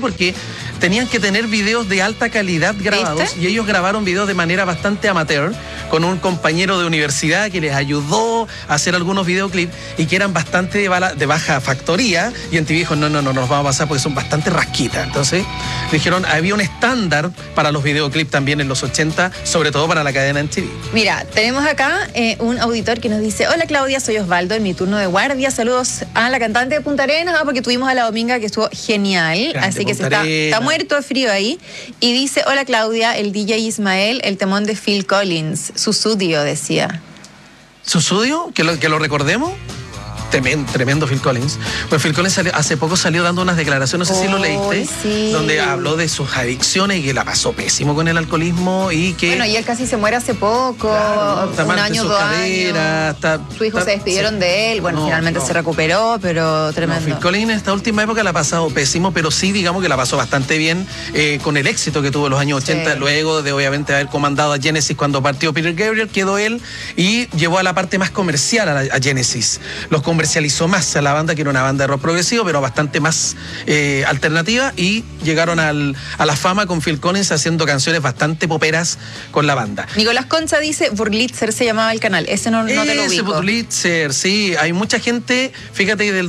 porque tenían que tener videos de alta calidad grabados. ¿Viste? Y ellos grabaron videos de manera bastante amateur con un compañero de universidad que les ayudó a hacer algunos videoclips y que eran bastante de baja factoría. Y MTV dijo, no nos vamos a pasar porque son bastante rasquitas. Entonces dijeron, había un estándar para los videoclips también en los 80, sobre todo para la cadena MTV. Mira, tenemos acá un auditor que nos dice, hola Claudia, soy Osvaldo, en mi turno de guardia, saludos a la cantante de Punta Arenas, porque tuvimos a la Dominga que estuvo genial, grande, así que está muerto de frío ahí, y dice, hola Claudia, el DJ Ismael, el temón de Phil Collins, Susudio, decía. ¿Susudio? ¿Que lo recordemos? Tremendo Phil Collins. Pues Phil Collins hace poco salió dando unas declaraciones, no sé si lo leíste, sí, donde habló de sus adicciones y que la pasó pésimo con el alcoholismo y que... Bueno, y él casi se muere hace poco, claro, un año, 2 años. Su hijo se despidieron de él, bueno, finalmente se recuperó, pero tremendo. Phil Collins en esta última época la ha pasado pésimo, pero sí digamos que la pasó bastante bien con el éxito que tuvo en los años 80, luego de obviamente haber comandado a Genesis cuando partió Peter Gabriel, quedó él y llevó a la parte más comercial a Genesis. Los comercializó más a la banda, que era una banda de rock progresivo, pero bastante más alternativa, y llegaron a la fama con Phil Collins haciendo canciones bastante poperas con la banda. Nicolás Concha dice, Burlitzer se llamaba el canal, ese no te lo ubico. Burlitzer, sí, hay mucha gente, fíjate, del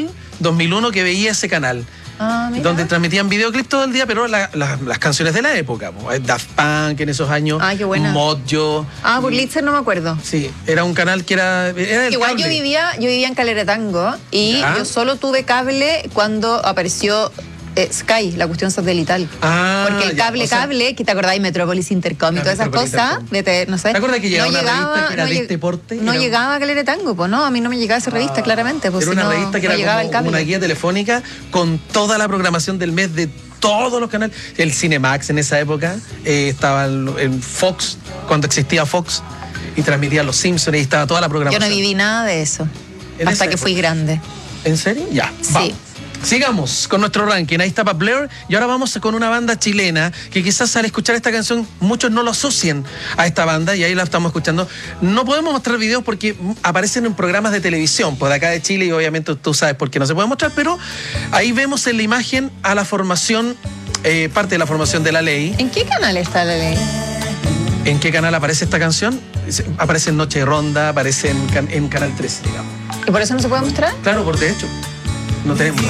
2001 que veía ese canal. Donde transmitían videoclips todo el día, pero las canciones de la época. Daft Punk en esos años. Qué buena. Mojo. Burlitzer no me acuerdo. Sí, era un canal que era del igual cable. yo vivía en Caleretango y yo solo tuve cable cuando apareció Sky, la cuestión satelital. Porque el cable, que te acordáis, Metrópolis Intercom y todas esas cosas, no sé. ¿Te acuerdas que llegaba una revista que era de este porte? No llegaba a Caleretango, pues no, a mí no me llegaba esa revista, claramente. Pues, era una revista que era como una guía telefónica con toda la programación del mes de todos los canales. El Cinemax en esa época, estaba en Fox, cuando existía Fox, y transmitía Los Simpsons, y estaba toda la programación. Yo no viví nada de eso, hasta que fui grande. ¿En serio? Ya, sí. Vamos. Sigamos con nuestro ranking. Ahí está Pap Blair. Y ahora vamos con una banda chilena que quizás al escuchar esta canción muchos no lo asocian a esta banda, y ahí la estamos escuchando. No podemos mostrar videos porque aparecen en programas de televisión por acá de Chile, y obviamente tú sabes por qué no se puede mostrar, pero ahí vemos en la imagen a la formación, parte de la formación de La Ley. ¿En qué canal está La Ley? ¿En qué canal aparece esta canción? Aparece en Noche de Ronda, aparece en Canal 13, digamos. ¿Y por eso no se puede mostrar? Claro, por de hecho. No tenemos.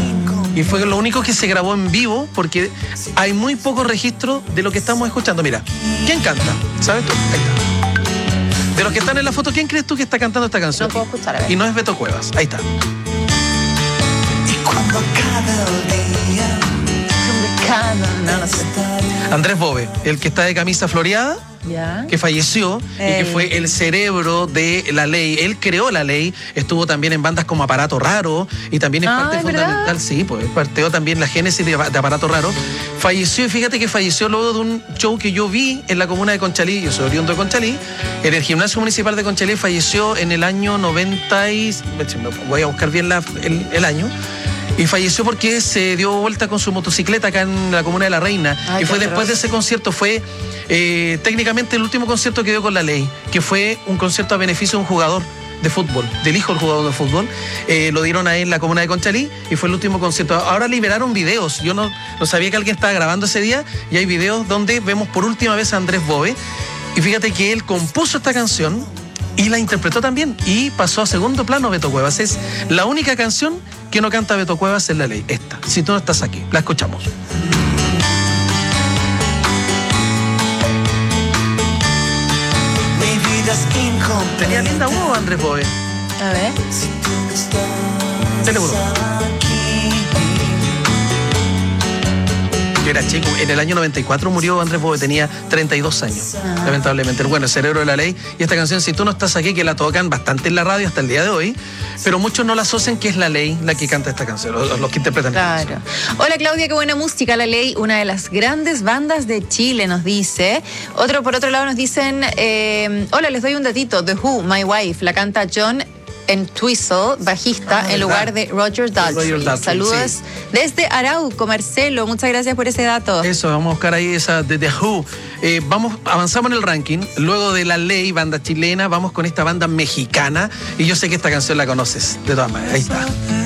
Y fue lo único que se grabó en vivo, porque hay muy poco registro de lo que estamos escuchando. Mira, ¿quién canta? ¿Sabes tú? Ahí está. De los que están en la foto, ¿quién crees tú que está cantando esta canción? No puedo escuchar, a ver. Y no es Beto Cuevas. Ahí está. Y cuando cada día... No sé. Andrés Bove, el que está de camisa floreada. ¿Ya? Que falleció y que fue el cerebro de La Ley. Él creó La Ley, estuvo también en bandas como Aparato Raro, y también es parte fundamental, ¿verdad? Sí, pues partió también la génesis de Aparato Raro. Falleció, y fíjate que falleció luego de un show que yo vi en la comuna de Conchalí. Yo soy oriundo de Conchalí, en el gimnasio municipal de Conchalí. Falleció en el año 90 y... voy a buscar bien el año. Y falleció porque se dio vuelta con su motocicleta acá en la comuna de La Reina. Y fue después de ese concierto, fue técnicamente el último concierto que dio con La Ley, que fue un concierto a beneficio de un jugador de fútbol, del hijo del jugador de fútbol. Lo dieron ahí en la comuna de Conchalí y fue el último concierto. Ahora liberaron videos. Yo no sabía que alguien estaba grabando ese día, y hay videos donde vemos por última vez a Andrés Bove. Y fíjate que él compuso esta canción y la interpretó también, y pasó a segundo plano Beto Cuevas. Es la única canción que no canta Beto Cuevas en La Ley, esta. Si tú no estás aquí, la escuchamos. ¿Tenía linda voz Andrés Bove? A ver. Te lo juro. Yo era chico. En el año 94 murió Andrés Bove, tenía 32 años, lamentablemente. Bueno, el cerebro de La Ley. Y esta canción, Si tú no estás aquí, que la tocan bastante en la radio hasta el día de hoy, pero muchos no la asocian que es La Ley la que canta esta canción, los que interpretan esta canción. Hola Claudia, qué buena música. La Ley, una de las grandes bandas de Chile, nos dice. Por otro lado nos dicen, hola, les doy un datito. The Who, My Wife, la canta John Entwistle, bajista, en lugar de Roger Daltrey. Saludos desde Arauco, Marcelo, muchas gracias por ese dato. Eso, vamos a buscar ahí esa de The Who. Avanzamos en el ranking. Luego de La Ley, banda chilena, vamos con esta banda mexicana, y yo sé que esta canción la conoces, de todas maneras. Ahí está.